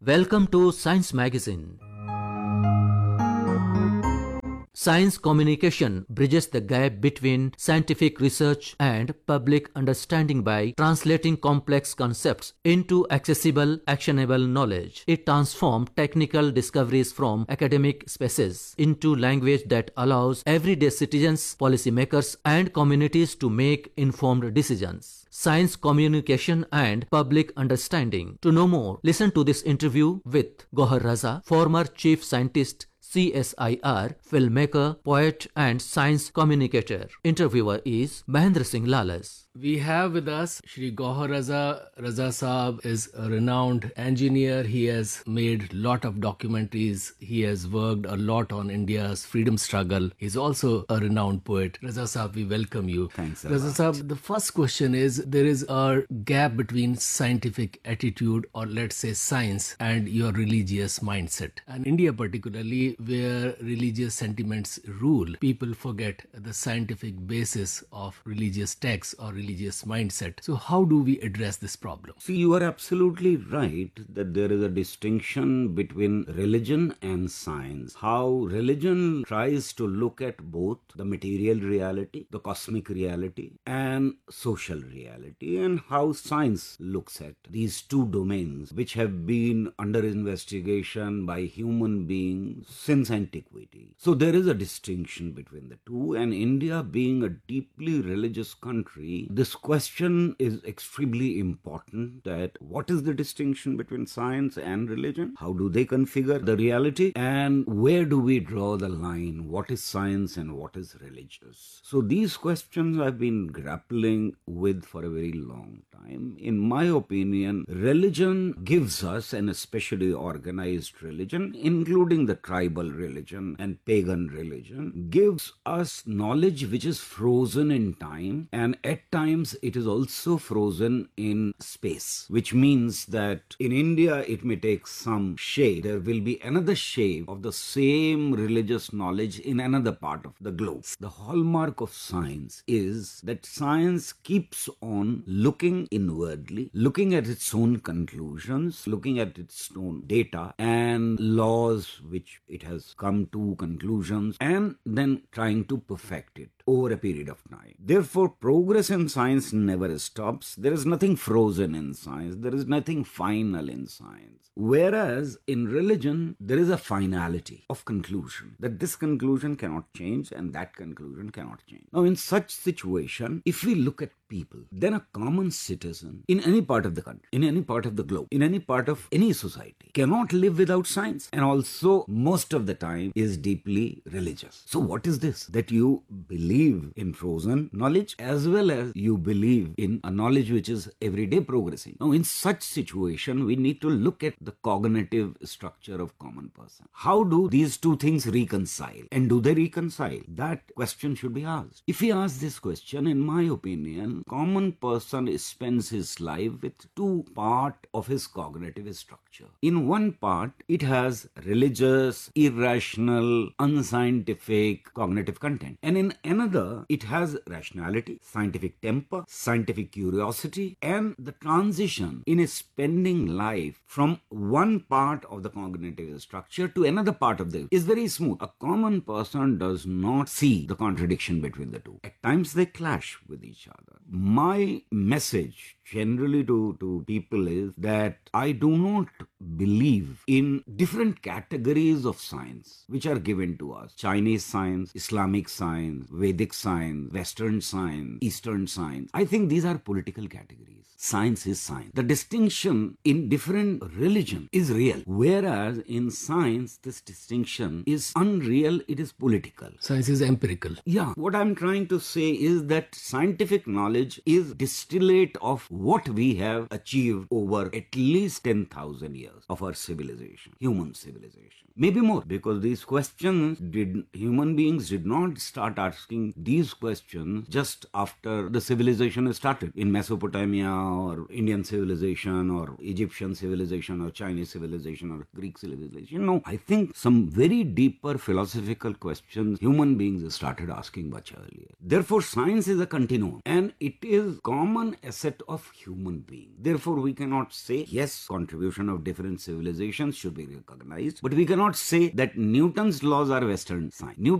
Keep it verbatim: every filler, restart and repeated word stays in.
Welcome to Science Magazine. Science communication bridges the gap between scientific research and public understanding by translating complex concepts into accessible, actionable knowledge. It transforms technical discoveries from academic spaces into language that allows everyday citizens, policymakers, and communities to make informed decisions. Science communication and public understanding. To know more, listen to this interview with Gohar Raza, former chief scientist, C S I R, filmmaker, poet and science communicator. Interviewer is Mahendra Singh Lalas. We have with us Shri Gohar Raza. Raza Saab is a renowned engineer. He has made lot of documentaries. He has worked a lot on India's freedom struggle. He's also a renowned poet. Raza Saab, we welcome you. Thanks a Raza Saab, the first question is, there is a gap between scientific attitude, or let's say science, and your religious mindset. And India particularly, where religious sentiments rule, people forget the scientific basis of religious texts or religious mindset. So how do we address this problem? See, you are absolutely right that there is a distinction between religion and science. How religion tries to look at both the material reality, the cosmic reality, and social reality, and how science looks at these two domains which have been under investigation by human beings since antiquity. So there is a distinction between the two, and India being a deeply religious country, this question is extremely important, that what is the distinction between science and religion? How do they configure the reality? And where do we draw the line? What is science and what is religious? So these questions I've been grappling with for a very long time. In my opinion, religion gives us, and especially organized religion, including the tribal religion and pagan religion, gives us knowledge which is frozen in time, and at times it is also frozen in space, which means that in India it may take some shape. There will be another shape of the same religious knowledge in another part of the globe. The hallmark of science is that science keeps on looking inwardly, looking at its own conclusions, looking at its own data and laws which it has come to conclusions, and then trying to perfect it over a period of time. Therefore, progress in science never stops. There is nothing frozen in science. There is nothing final in science. Whereas in religion, there is a finality of conclusion, that this conclusion cannot change and that conclusion cannot change. Now, in such situation, if we look at people, then a common citizen in any part of the country, in any part of the globe, in any part of any society, cannot live without science, and also most of the time is deeply religious. So what is this? That you believe in frozen knowledge as well as you believe in a knowledge which is everyday progressing. Now, in such situation, we need to look at the cognitive structure of common person. How do these two things reconcile? And do they reconcile? That question should be asked. If we ask this question, in my opinion, common person spends his life with two parts of his cognitive structure. In one part, it has religious, irrational, unscientific cognitive content. And in another, it has rationality, scientific temper, scientific curiosity, and the transition in spending life from one part of the cognitive structure to another part of the is very smooth. A common person does not see the contradiction between the two. At times they clash with each other. My message generally to, to people is that I do not believe in different categories of science which are given to us. Chinese science, Islamic science, Vedic science, Western science, Eastern science. I think these are political categories. Science is science. The distinction in different religion is real, whereas in science this distinction is unreal, it is political. Science is empirical. Yeah, what I'm trying to say is that scientific knowledge is distillate of what we have achieved over at least ten thousand years of our civilization, human civilization. Maybe more, because these questions did, human beings did not start asking these questions just after the civilization started in Mesopotamia or Indian civilization or Egyptian civilization or Chinese civilization or Greek civilization. No, I think some very deeper philosophical questions human beings started asking much earlier. Therefore, science is a continuum and it is common asset of human being. Therefore, we cannot say, yes, contribution of different civilizations should be recognized, but we cannot say that Newton's laws are Western science.